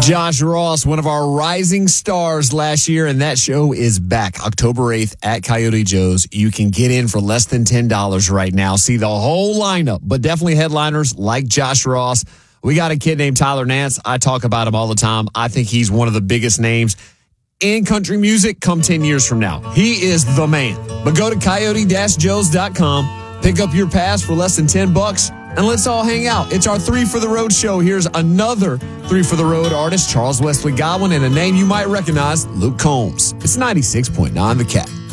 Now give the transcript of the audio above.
Josh Ross, one of our rising stars last year, and that show is back October 8th at Coyote Joe's. You can get in for less than $10 right now. See the whole lineup, but definitely headliners like Josh Ross. We got a kid named Tyler Nance. I talk about him all the time. I think he's one of the biggest names in country music come 10 years from now. He is the man. But go to coyote-joes.com, pick up your pass for less than $10, and let's all hang out. It's our 3 for the Road show. Here's another 3 for the Road artist, Charles Wesley Godwin, and a name you might recognize, Luke Combs. It's 96.9 The Cat.